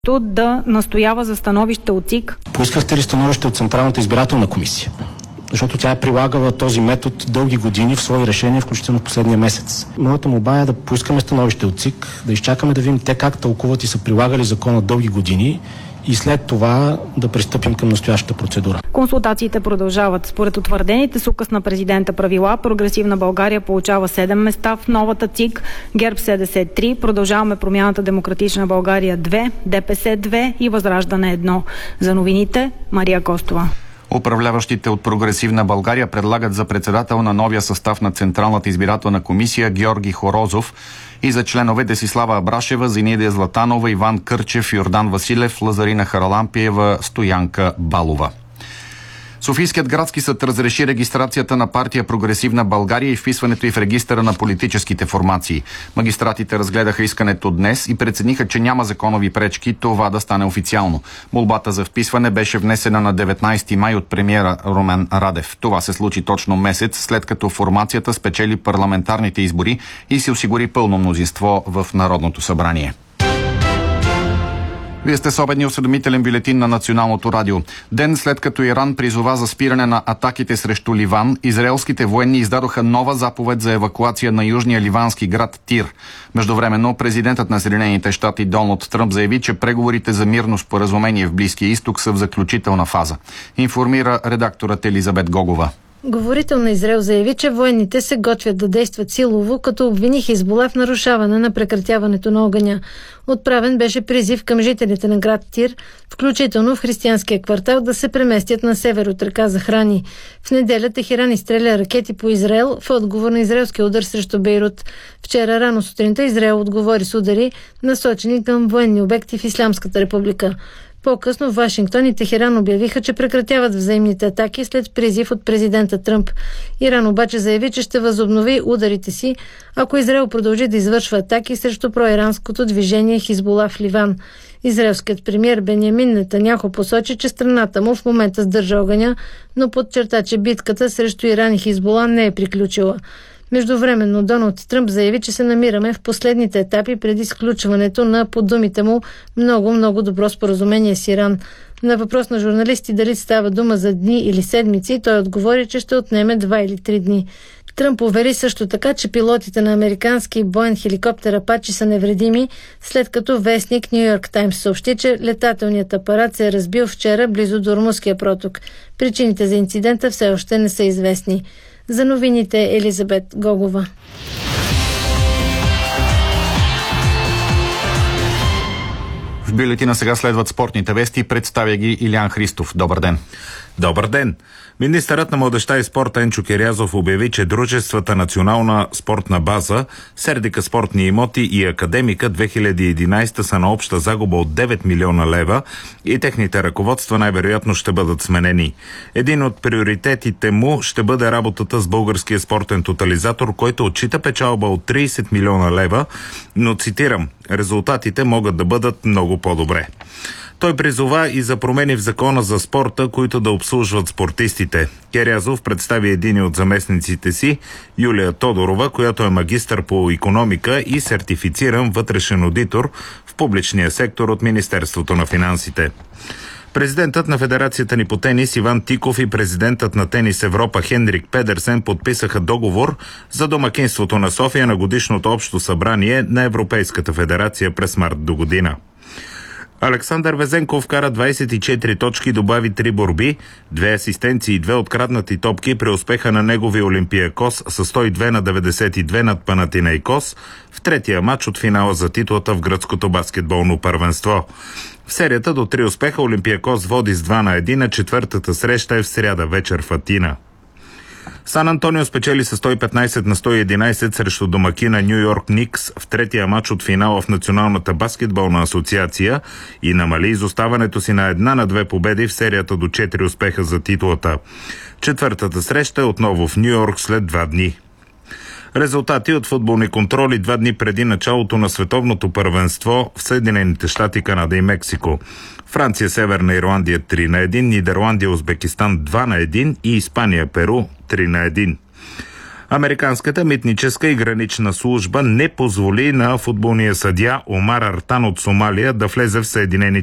да настоява за становище от ЦИК. Поискахте ли становище от Централната избирателна комисия? Защото тя е прилагала този метод дълги години в свои решения, включително в последния месец. Моята молба е да поискаме становище от ЦИК, да изчакаме да видим те как тълкуват и са прилагали закона дълги години и след това да пристъпим към настоящата процедура. Консултациите продължават. Според утвърдените с указ на президента правила, Прогресивна България получава 7 места в новата ЦИК, ГЕРБ-СДС 3, Продължаваме промяната Демократична България 2, ДПС 2 и Възраждане 1. За новините, Мария Костова. Управляващите от Прогресивна България предлагат за председател на новия състав на Централната избирателна комисия Георги Хорозов и за членове Десислава Абрашева, Зинаида Златанова, Иван Кърчев, Йордан Василев, Лазарина Харалампиева, Стоянка Балова. Софийският градски съд разреши регистрацията на партия Прогресивна България и вписването й в регистъра на политическите формации. Магистратите разгледаха искането днес и прецениха, че няма законови пречки това да стане официално. Молбата за вписване беше внесена на 19 май от премиера Румен Радев. Това се случи точно месец след като формацията спечели парламентарните избори и се осигури пълно мнозинство в Народното събрание. Вие сте с обедния осведомителен бюлетин на Националното радио. Ден след като Иран призова за спиране на атаките срещу Ливан, израелските военни издадоха нова заповед за евакуация на южния ливански град Тир. Междувременно президентът на Съединените щати Доналд Тръмп заяви, че преговорите за мирно споразумение в Близкия изток са в заключителна фаза. Информира редакторът Елизабет Гогова. Говорител на Израел заяви, че военните се готвят да действат силово, като обвини Хизбула в нарушаване на прекратяването на огъня. Отправен беше призив към жителите на град Тир, включително в християнския квартал, да се преместят на север от река Захрани. В неделя Техеран изстреля ракети по Израел в отговор на израелския удар срещу Бейрут. Вчера рано сутринта Израел отговори с удари, насочени към военни обекти в Ислямската република. По-късно Вашингтон и Техеран обявиха, че прекратяват взаимните атаки след призив от президента Тръмп. Иран обаче заяви, че ще възобнови ударите си, ако Израел продължи да извършва атаки срещу проиранското движение Хизбула в Ливан. Израелският премиер Бенямин Нетаняху посочи, че страната му в момента сдържа огъня, но подчерта, че битката срещу Иран и Хизбула не е приключила. Междувременно Доналд Тръмп заяви, че се намираме в последните етапи преди сключването на, по думите му, много добро споразумение с Иран. На въпрос на журналисти дали става дума за дни или седмици, той отговори, че ще отнеме 2 или 3 дни. Тръмп увери също така, че пилотите на американски боен хеликоптер Апачи са невредими, след като вестник Ню Йорк Таймс съобщи, че летателният апарат се е разбил вчера близо до Ормузския проток. Причините за инцидента все още не са известни. За новините Елизабет Гогова. В бюлетина сега следват спортните вести. Представя ги Илиян Христов. Добър ден. Добър ден. Министърът на младежта и спорта Енчо Кирязов обяви, че дружествата Национална спортна база, Сердика спортни имоти и Академика 2011 са на обща загуба от 9 милиона лева и техните ръководства най-вероятно ще бъдат сменени. Един от приоритетите му ще бъде работата с Българския спортен тотализатор, който отчита печалба от 30 милиона лева, но цитирам, резултатите могат да бъдат много по-добре. Той призова и за промени в закона за спорта, които да обслужват спортистите. Кирязов представи един от заместниците си, Юлия Тодорова, която е магистър по икономика и сертифициран вътрешен одитор в публичния сектор от Министерството на финансите. Президентът на Федерацията ни по тенис Иван Тиков и президентът на Тенис Европа Хенрик Педерсен подписаха договор за домакинството на София на годишното общо събрание на Европейската федерация през март до година. Александър Везенков вкара 24 точки и добави 3 борби, 2 асистенции и 2 откраднати топки при успеха на неговия Олимпиакос с 102-92 над Панатинайкос в третия матч от финала за титлата в гръцкото баскетболно първенство. В серията до 3 успеха Олимпиакос води с 2-1, а четвъртата среща е в сряда вечер в Атина. Сан Антонио спечели с 115-111 срещу домакина Ню Йорк Никс в третия матч от финала в Националната баскетболна асоциация и намали изоставането си на 1-2 победи в серията до 4 успеха за титлата. Четвъртата среща е отново в Ню Йорк след 2 дни. Резултати от футболни контроли 2 дни преди началото на световното първенство в Съединените щати, Канада и Мексико. Франция, Северна Ирландия 3-1, Нидерландия, Узбекистан 2-1 и Испания, Перу 3-1. Американската митническа и гранична служба не позволи на футболния съдия Омар Артан от Сомалия да влезе в Съединените